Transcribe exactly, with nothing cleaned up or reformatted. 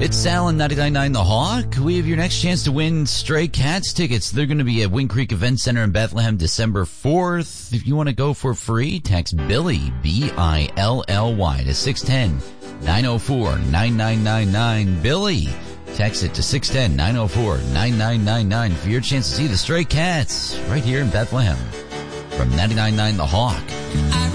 It's Sal and ninety-nine point nine The Hawk. We have your next chance to win Stray Cats tickets. They're going to be at Wind Creek Event Center in Bethlehem December fourth. If you want to go for free, text Billy, B I L L Y, to six one zero, nine zero four, nine nine nine nine. Billy. Text it to six one zero, nine zero four, nine nine nine nine for your chance to see the Stray Cats right here in Bethlehem. From ninety-nine point nine The Hawk.